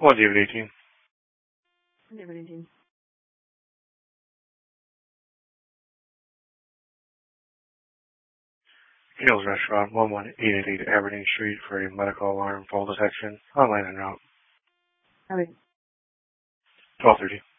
David 18. David 18. Gales Restaurant, 11888 Aberdeen Street for a medical alarm fall detection. Online and route. Copy. 12:30.